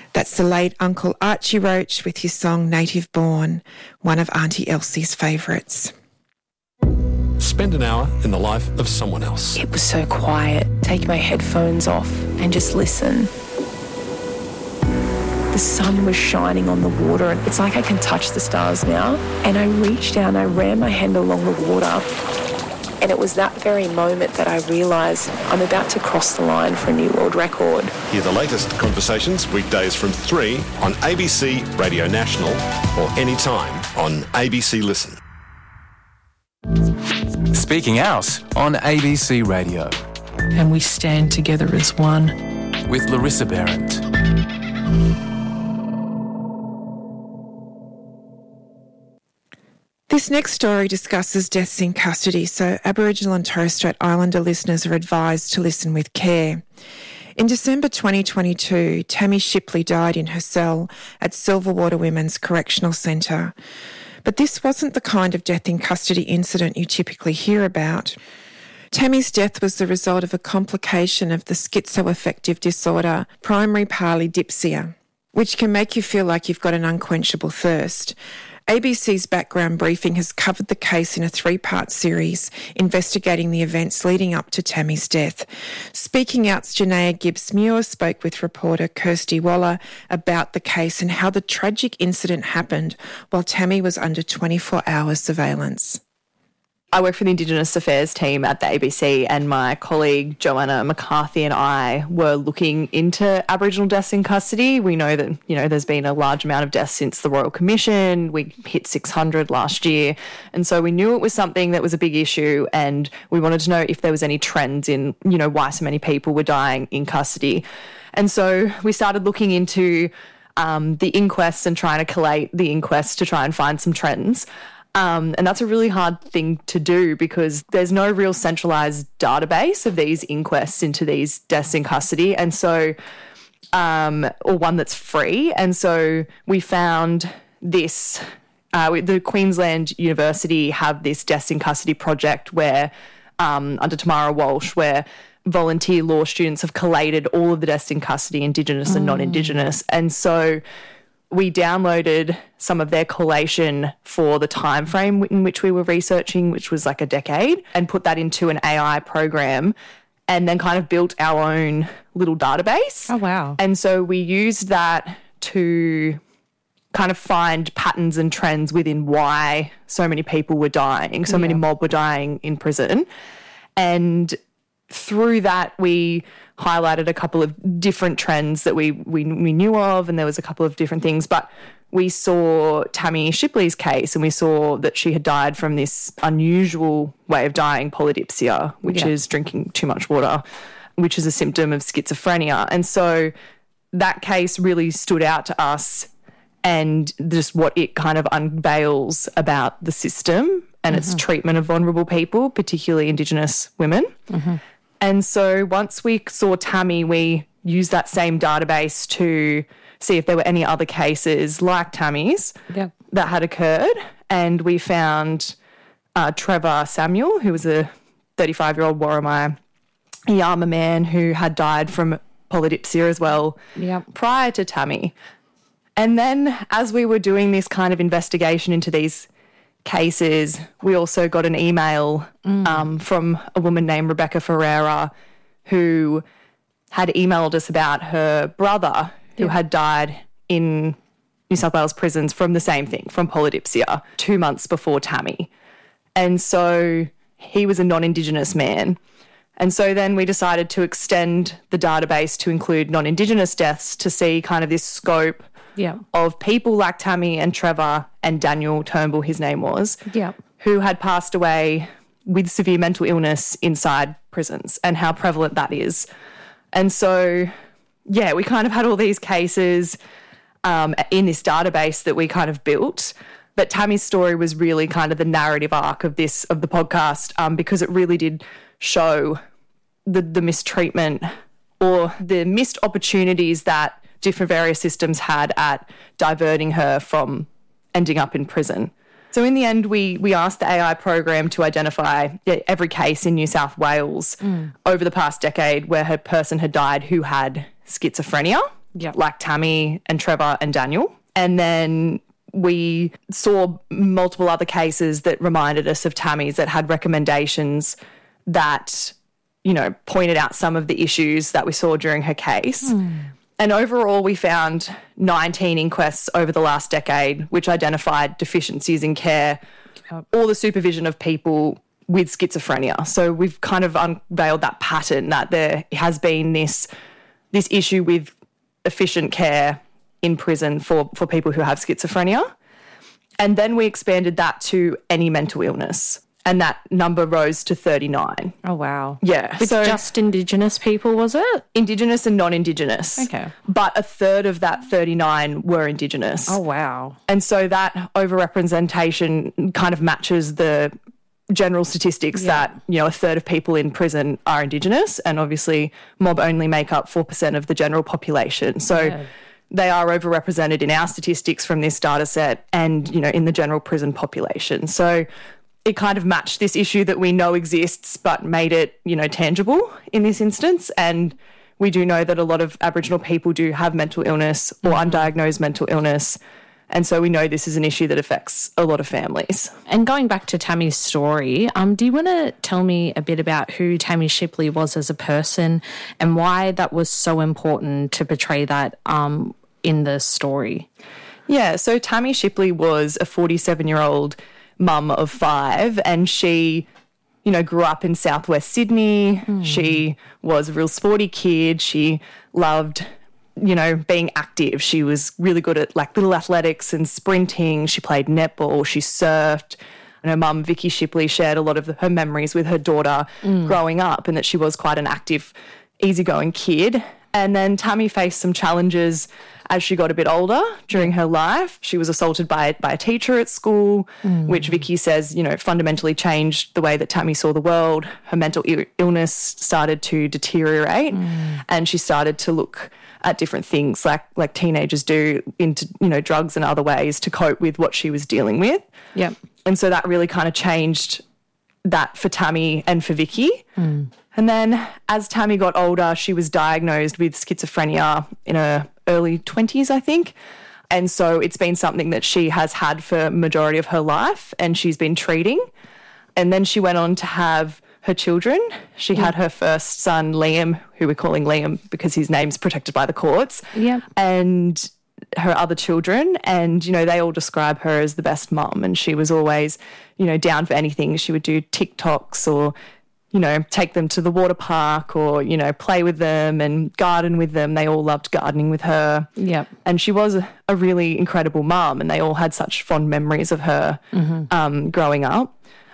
That's the late Uncle Archie Roach with his song Native Born, one of Auntie Elsie's favourites. Spend an hour in the life of someone else. It was so quiet. Take my headphones off and just listen. The sun was shining on the water and it's like I can touch the stars now. And I reached down, I ran my hand along the water. And it was that very moment that I realised I'm about to cross the line for a new world record. Hear the latest conversations weekdays from 3 on ABC Radio National or anytime on ABC Listen. Speaking Out on ABC Radio. And we stand together as one. With Larissa Behrendt. This next story discusses deaths in custody, so Aboriginal and Torres Strait Islander listeners are advised to listen with care. In December 2022, Tammy Shipley died in her cell at Silverwater Women's Correctional Centre. But this wasn't the kind of death in custody incident you typically hear about. Tammy's death was the result of a complication of the schizoaffective disorder, primary polydipsia, which can make you feel like you've got an unquenchable thirst. ABC's Background Briefing has covered the case in a 3-part series investigating the events leading up to Tammy's death. Speaking Out's Janaea Gibbs-Muir spoke with reporter Kirsty Waller about the case and how the tragic incident happened while Tammy was under 24-hour surveillance. I work for the Indigenous Affairs team at the ABC, and my colleague Joanna McCarthy and I were looking into Aboriginal deaths in custody. We know that, there's been a large amount of deaths since the Royal Commission. We hit 600 last year. And so we knew it was something that was a big issue, and we wanted to know if there was any trends in, why so many people were dying in custody. And so we started looking into the inquests and trying to collate the inquests to try and find some trends. And that's a really hard thing to do because there's no real centralised database of these inquests into these deaths in custody, and so, or one that's free. And so we found this, the Queensland University have this deaths in custody project where, under Tamara Walsh, where volunteer law students have collated all of the deaths in custody, Indigenous and non-Indigenous. And so we downloaded some of their collation for the time frame in which we were researching, which was like a decade, and put that into an AI program and then kind of built our own little database. Oh, wow. And so we used that to kind of find patterns and trends within why so many people were dying, so many mob were dying in prison. And through that, we highlighted a couple of different trends that we knew of, and there was a couple of different things. But we saw Tammy Shipley's case, and we saw that she had died from this unusual way of dying, polydipsia, which is drinking too much water, which is a symptom of schizophrenia. And so that case really stood out to us, and just what it kind of unveils about the system and its treatment of vulnerable people, particularly Indigenous women. And so once we saw Tammy, we used that same database to see if there were any other cases like Tammy's that had occurred. And we found Trevor Samuel, who was a 35-year-old Worimi Yama man who had died from polydipsia as well prior to Tammy. And then as we were doing this kind of investigation into these cases, we also got an email from a woman named Rebecca Ferreira who had emailed us about her brother who had died in New South Wales prisons from the same thing, from polydipsia, 2 months before Tammy. And so he was a non-Indigenous man. And so then we decided to extend the database to include non-Indigenous deaths to see kind of this scope of people like Tammy and Trevor and Daniel Turnbull, his name was, who had passed away with severe mental illness inside prisons and how prevalent that is. And so, we kind of had all these cases in this database that we kind of built. But Tammy's story was really kind of the narrative arc of the podcast because it really did show the mistreatment or the missed opportunities that different various systems had at diverting her from ending up in prison. So in the end, we asked the AI program to identify every case in New South Wales over the past decade where her person had died who had schizophrenia. like Tammy and Trevor and Daniel. And then we saw multiple other cases that reminded us of Tammy's that had recommendations that, you know, pointed out some of the issues that we saw during her case. And overall, we found 19 inquests over the last decade which identified deficiencies in care or the supervision of people with schizophrenia. So we've kind of unveiled that pattern that there has been this issue with efficient care in prison for people who have schizophrenia. And then we expanded that to any mental illness. And that number rose to 39. Oh, wow. Yeah. With just Indigenous people, was it? Indigenous and non-Indigenous. Okay. But a third of that 39 were Indigenous. Oh, wow. And so that overrepresentation kind of matches the general statistics that, you know, a third of people in prison are Indigenous, and obviously mob only make up 4% of the general population. So they are overrepresented in our statistics from this data set and, you know, in the general prison population. So it kind of matched this issue that we know exists but made it, you know, tangible in this instance. And we do know that a lot of Aboriginal people do have mental illness or undiagnosed mental illness. And so we know this is an issue that affects a lot of families. And going back to Tammy's story, do you want to tell me a bit about who Tammy Shipley was as a person and why that was so important to portray that in the story? Yeah, so Tammy Shipley was a 47-year-old mum of 5, and she, you know, grew up in southwest Sydney. She was a real sporty kid. She loved, you know, being active. She was really good at like little athletics and sprinting. She played netball. She surfed. And her mum, Vicky Shipley, shared a lot of her memories with her daughter growing up, and that she was quite an active, easygoing kid. And then Tammy faced some challenges as she got a bit older during her life. She was assaulted by a teacher at school, which Vicky says, you know, fundamentally changed the way that Tammy saw the world. Her mental illness started to deteriorate, and she started to look at different things like teenagers do, into, you know, drugs and other ways to cope with what she was dealing with. Yep. And so that really kind of changed that for Tammy and for Vicky. And then as Tammy got older, she was diagnosed with schizophrenia in her early 20s, I think. And so it's been something that she has had for a majority of her life, and she's been treating. And then she went on to have her children. She had her first son, Liam, who we're calling Liam because his name's protected by the courts. Yeah. And her other children, and, you know, they all describe her as the best mum, and she was always, you know, down for anything. She would do TikToks or, you know, take them to the water park or, you know, play with them and garden with them. They all loved gardening with her. Yep. And she was a really incredible mum, and they all had such fond memories of her growing up.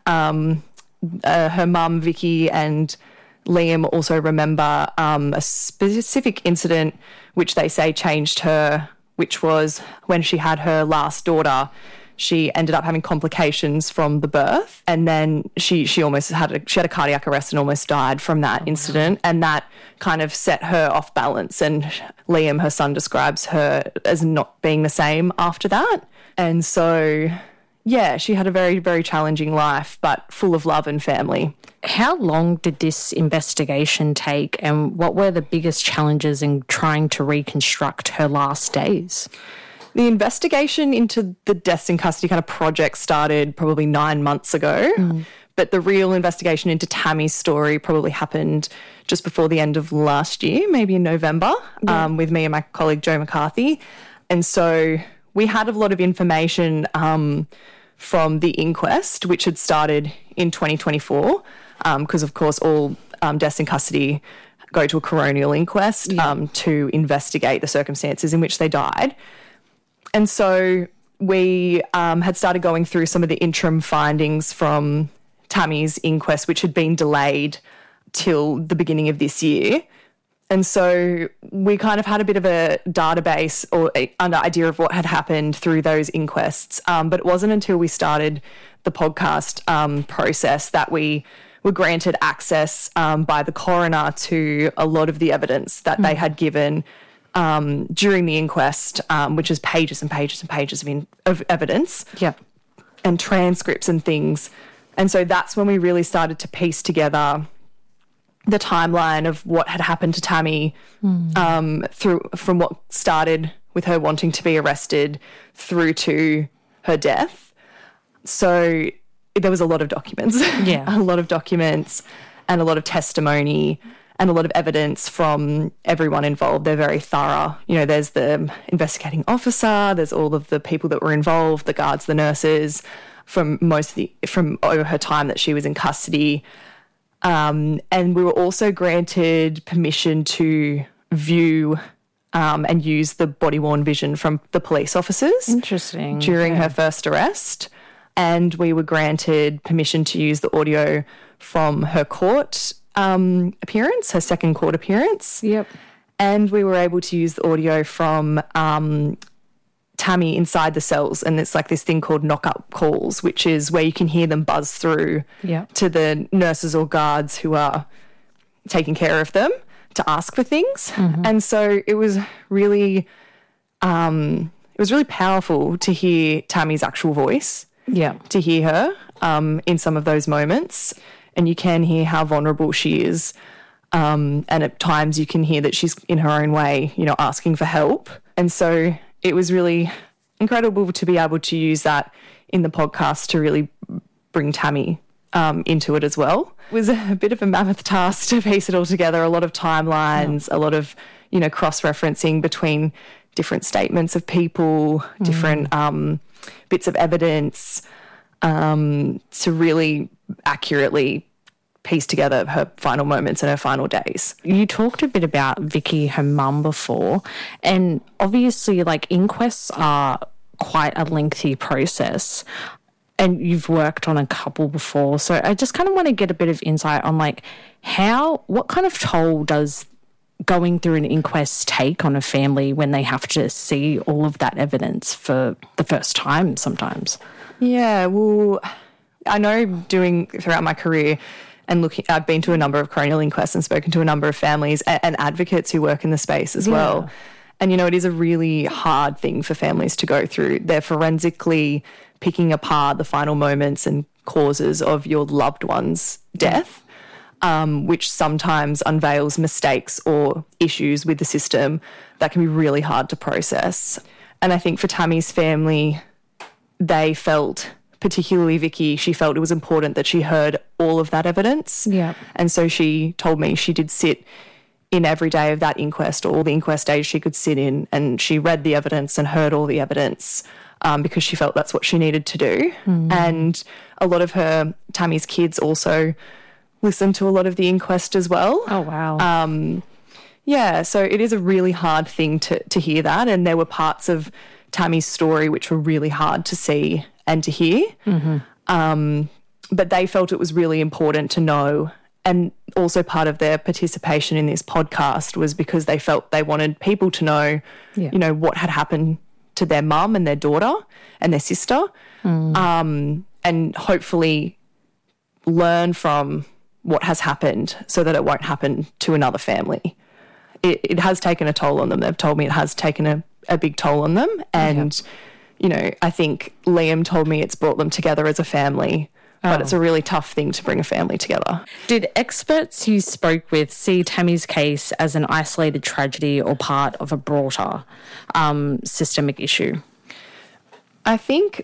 Her mum, Vicky, and Liam also remember a specific incident which they say changed her, which was when she had her last daughter. She ended up having complications from the birth, and then she almost had a cardiac arrest and almost died from that incident, and that kind of set her off balance. And Liam, her son, describes her as not being the same after that. And so, yeah, she had a very, very challenging life, but full of love and family. How long did this investigation take, and what were the biggest challenges in trying to reconstruct her last days? The investigation into the deaths in custody kind of project started probably 9 months ago, but the real investigation into Tammy's story probably happened just before the end of last year, maybe in November, with me and my colleague Jo McCarthy. And so we had a lot of information from the inquest, which had started in 2024, because, of course, all deaths in custody go to a coronial inquest to investigate the circumstances in which they died. And so we had started going through some of the interim findings from Tammy's inquest, which had been delayed till the beginning of this year. And so we kind of had a bit of a database or an idea of what had happened through those inquests. But it wasn't until we started the podcast process that we were granted access by the coroner to a lot of the evidence that they had given during the inquest, which is pages and pages and pages of evidence and transcripts and things. And so that's when we really started to piece together the timeline of what had happened to Tammy from what started with her wanting to be arrested through to her death. So there was a lot of documents, a lot of documents and a lot of testimony and a lot of evidence from everyone involved. They're very thorough. You know, there's the investigating officer, there's all of the people that were involved, the guards, the nurses, from over her time that she was in custody. And we were also granted permission to view and use the body-worn vision from the police officers. Interesting. During her first arrest. And we were granted permission to use the audio from her court appearance, her second court appearance. Yep. And we were able to use the audio from Tammy inside the cells, and it's like this thing called knock-up calls, which is where you can hear them buzz through to the nurses or guards who are taking care of them to ask for things. And so it was really powerful to hear Tammy's actual voice, to hear her in some of those moments, and you can hear how vulnerable she is. And at times you can hear that she's in her own way, you know, asking for help. And so it was really incredible to be able to use that in the podcast to really bring Tammy into it as well. It was a bit of a mammoth task to piece it all together, a lot of timelines, a lot of, you know, cross-referencing between different statements of people, different bits of evidence to really accurately piece together her final moments and her final days. You talked a bit about Vicky, her mum, before, and obviously, like, inquests are quite a lengthy process, and you've worked on a couple before, so I just kind of want to get a bit of insight on, like, what kind of toll does going through an inquest take on a family when they have to see all of that evidence for the first time sometimes? Yeah, well, I know doing throughout my career and I've been to a number of coronial inquests and spoken to a number of families and advocates who work in the space as well. And, you know, it is a really hard thing for families to go through. They're forensically picking apart the final moments and causes of your loved one's death, which sometimes unveils mistakes or issues with the system that can be really hard to process. And I think for Tammy's family, they felt, particularly Vicky, she felt it was important that she heard all of that evidence. Yeah. And so she told me she did sit in every day of that inquest, or all the inquest days she could sit in, and she read the evidence and heard all the evidence because she felt that's what she needed to do. And a lot of Tammy's kids also listened to a lot of the inquest as well. Oh, wow. Yeah, so it is a really hard thing to hear that, and there were parts of Tammy's story which were really hard to see and to hear. But they felt it was really important to know, and also part of their participation in this podcast was because they felt they wanted people to know, you know, what had happened to their mum and their daughter and their sister, and hopefully learn from what has happened so that it won't happen to another family. It has taken a toll on them. They've told me it has taken a big toll on them. And, you know, I think Liam told me it's brought them together as a family, but it's a really tough thing to bring a family together. Did experts you spoke with see Tammy's case as an isolated tragedy or part of a broader systemic issue? I think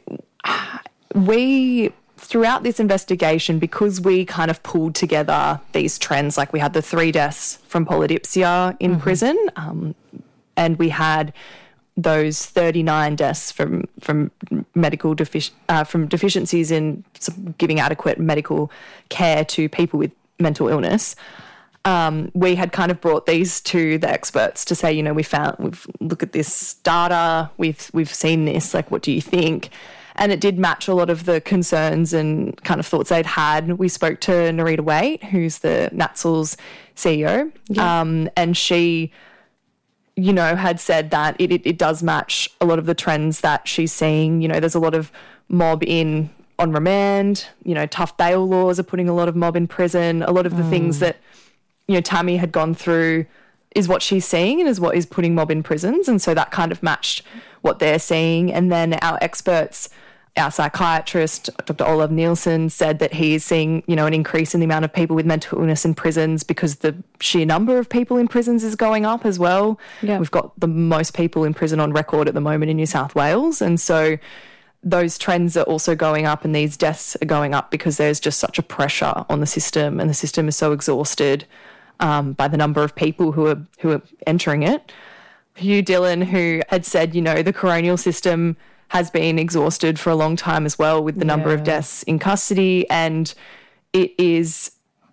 throughout this investigation, because we kind of pulled together these trends, like we had the 3 deaths from polydipsia in prison, and we had those 39 deaths from medical from deficiencies in giving adequate medical care to people with mental illness. We had kind of brought these to the experts to say, you know, we've looked at this data, we've seen this, like, what do you think? And it did match a lot of the concerns and kind of thoughts they'd had. We spoke to Nerita Waite, who's the NATSL's CEO, and she, you know, had said that it does match a lot of the trends that she's seeing. You know, there's a lot of mob on remand, you know, tough bail laws are putting a lot of mob in prison. A lot of the things that, you know, Tammy had gone through is what she's seeing and is what is putting mob in prisons. And so that kind of matched what they're seeing. And then our experts Our psychiatrist, Dr. Olav Nielsen, said that he is seeing, an increase in the amount of people with mental illness in prisons because the sheer number of people in prisons is going up as well. Yeah. We've got the most people in prison on record at the moment in New South Wales. And so those trends are also going up and these deaths are going up because there's just such a pressure on the system, and the system is so exhausted by the number of people who are entering it. Hugh Dillon, who had said, the coronial system has been exhausted for a long time as well with the number of deaths in custody, and there is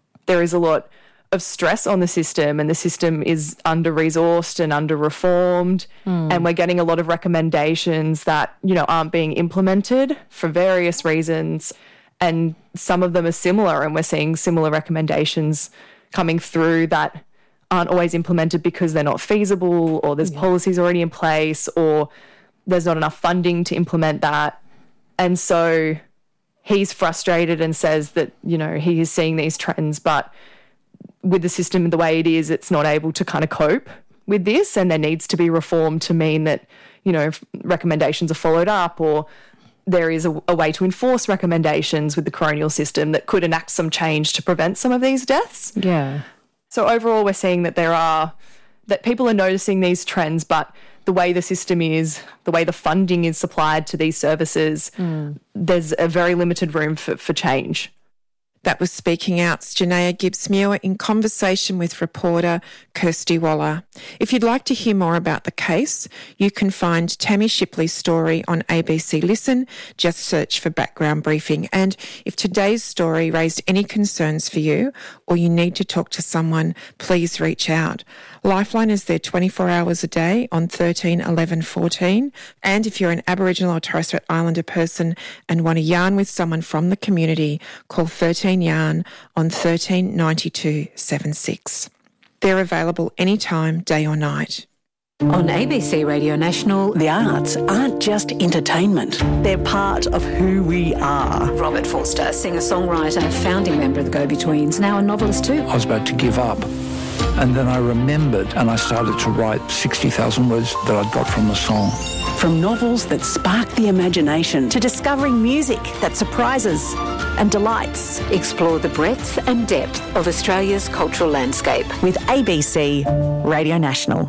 a lot of stress on the system, and the system is under-resourced and under-reformed, and we're getting a lot of recommendations that, aren't being implemented for various reasons, and some of them are similar, and we're seeing similar recommendations coming through that aren't always implemented because they're not feasible, or there's policies already in place, or there's not enough funding to implement that. And so he's frustrated and says that, he is seeing these trends, but with the system the way it is, it's not able to kind of cope with this, and there needs to be reform to mean that, recommendations are followed up, or there is a way to enforce recommendations with the coronial system that could enact some change to prevent some of these deaths. Yeah. So overall, we're seeing that that people are noticing these trends, but the way the system is, the way the funding is supplied to these services, there's a very limited room for change. That was Speaking Out's Janaea Gibbs-Muir in conversation with reporter Kirsty Waller. If you'd like to hear more about the case, you can find Tammy Shipley's story on ABC Listen. Just search for Background Briefing. And if today's story raised any concerns for you, or you need to talk to someone, please reach out. Lifeline is there 24 hours a day on 13 11 14. And if you're an Aboriginal or Torres Strait Islander person and want to yarn with someone from the community, call 13 Yarn on 13 92 76. They're available anytime, day or night. On ABC Radio National, the arts aren't just entertainment. They're part of who we are. Robert Forster, singer-songwriter, founding member of the Go-Betweens, now a novelist too. I was about to give up. And then I remembered and I started to write 60,000 words that I'd got from the song. From novels that spark the imagination to discovering music that surprises and delights. Explore the breadth and depth of Australia's cultural landscape with ABC Radio National.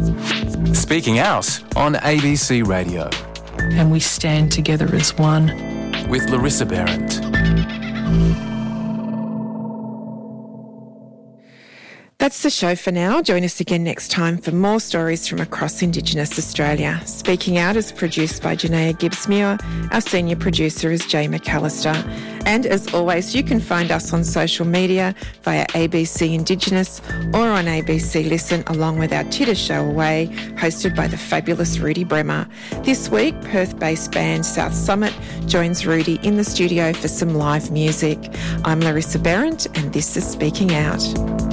Speaking Out on ABC Radio. And we stand together as one. With Larissa Behrendt. That's the show for now. Join us again next time for more stories from across Indigenous Australia. Speaking Out is produced by Janaea Gibbs-Muir. Our senior producer is Jay McAllister. And as always, you can find us on social media via ABC Indigenous or on ABC Listen, along with our Titter Show Away, hosted by the fabulous Rudy Bremer. This week, Perth-based band South Summit joins Rudy in the studio for some live music. I'm Larissa Behrendt, and this is Speaking Out.